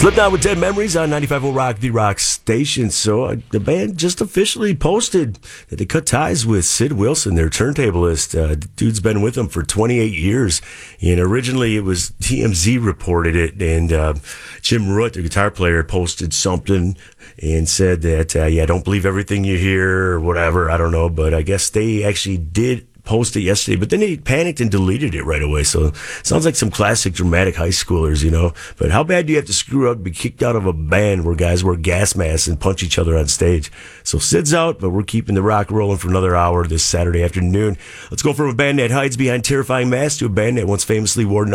Slipknot with Dead Memories on 95.0 Rock, the rock station. So the band just officially posted that they cut ties with Sid Wilson, their turntablist. The dude's been with them for 28 years. And originally it was TMZ reported it. And Jim Root, the guitar player, posted something and said that, don't believe everything you hear or whatever. I don't know. But I guess they actually did post it yesterday, but then they panicked and deleted it right away. So it sounds like some classic dramatic high schoolers, you know. But how bad do you have to screw up to be kicked out of a band where guys wear gas masks and punch each other on stage? So Sid's out, but we're keeping the rock rolling for another hour this Saturday afternoon. Let's go from a band that hides behind terrifying masks to a band that once famously wore